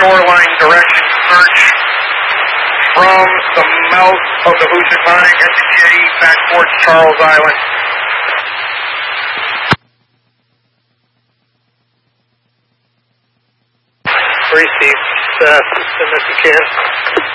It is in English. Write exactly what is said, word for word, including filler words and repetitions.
shoreline direction search from the mouth of the Housatonic at the jetty back towards Charles Island. Receive fast as soon as you can.